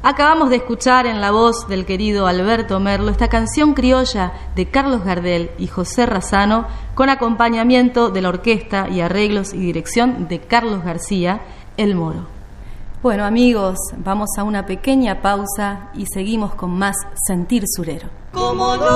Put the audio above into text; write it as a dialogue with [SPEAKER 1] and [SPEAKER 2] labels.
[SPEAKER 1] Acabamos de escuchar en la voz del querido Alberto Merlo esta canción criolla de Carlos Gardel y José Razzano, con acompañamiento de la orquesta y arreglos y dirección de Carlos García, El Moro. Bueno, amigos, vamos a una pequeña pausa y seguimos con más Sentir Surero.
[SPEAKER 2] Como